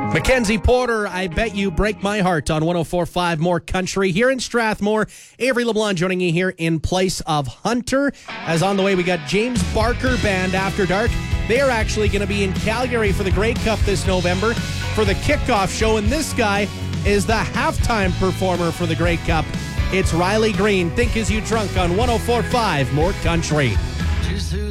Mackenzie Porter, I Bet You Break My Heart on 104.5 More Country here in Strathmore. Avery LeBlanc joining you here in place of Hunter. As on the way, we got James Barker Band After Dark. They are actually going to be in Calgary for the Grey Cup this November for the kickoff show. And this guy is the halftime performer for the Grey Cup. It's Riley Green. Think As You Drunk on 104.5 More Country.